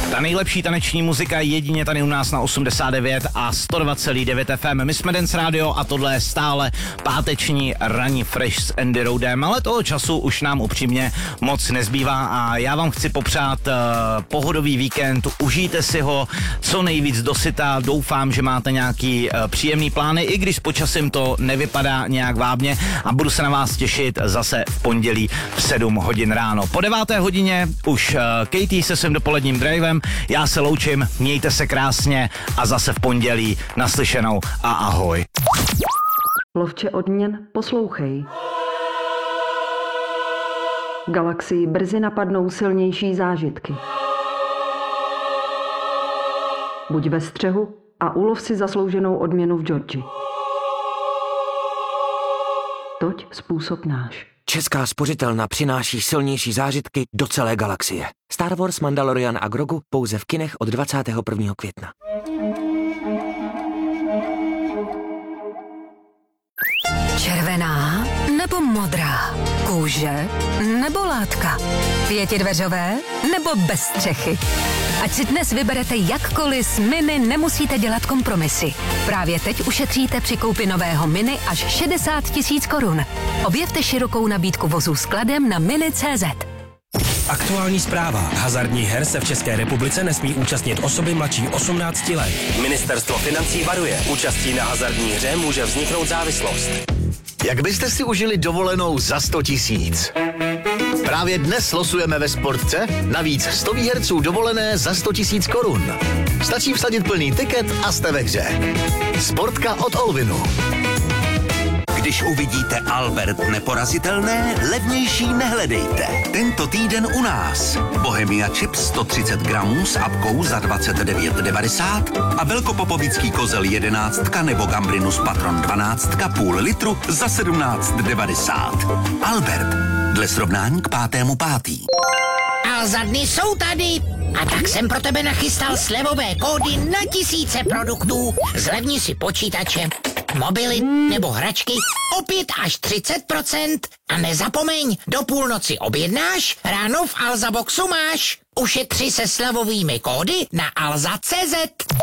Ta nejlepší taneční muzika jedině tady u nás na 89 a 102,9 FM. My jsme Dance Radio a tohle je stále páteční ranní fresh s Andy Roadem, ale toho času už nám upřímně moc nezbývá a já vám chci popřát pohodový víkend, užijte si ho co nejvíc dosyta, doufám, že máte nějaký příjemný plány, i když s počasím to nevypadá nějak vábně a budu se na vás těšit zase v pondělí v 7 hodin ráno. Po 9. hodině už Katie se svým dopoledním drivem, já se loučím, mějte se krásně a zase v pondělí naslyšenou a ahoj. Lovče odměn, poslouchej. Galaxii brzy napadnou silnější zážitky. Buď ve střehu a ulov si zaslouženou odměnu v Georgii. Toť způsob náš. Česká spořitelna přináší silnější zážitky do celé galaxie. Star Wars, Mandalorian a Grogu pouze v kinech od 21. května. Červená nebo modrá? Kůže nebo látka? Pětidveřové nebo bez střechy? Ať si dnes vyberete jakkoliv, s Mini nemusíte dělat kompromisy. Právě teď ušetříte při koupi nového Mini až 60 000 korun. Objevte širokou nabídku vozů skladem na mini.cz. Aktuální zpráva. Hazardních her se v České republice nesmí účastnit osoby mladší 18 let. Ministerstvo financí varuje. Účastí na hazardní hře může vzniknout závislost. Jak byste si užili dovolenou za 100 000? Právě dnes losujeme ve Sportce navíc 100 výherců dovolené za 100 000 korun. Stačí vsadit plný tiket a jste ve hře. Sportka od Olvinu. Když uvidíte Albert neporazitelné, levnější nehledejte. Tento týden u nás. Bohemia Chips 130 gramů s apkou za 29,90 a velkopopovický kozel 11 nebo Gambrinus Patron 12 půl litru za 17,90. Albert. Dle srovnání k 5.5. A za dny jsou tady. A tak jsem pro tebe nachystal slevové kódy na tisíce produktů. Zlevni si počítače, mobily nebo hračky o 5 až 30%. A nezapomeň, do půlnoci objednáš, ráno v Alza Boxu máš. Ušetři se slevovými kódy na alza.cz.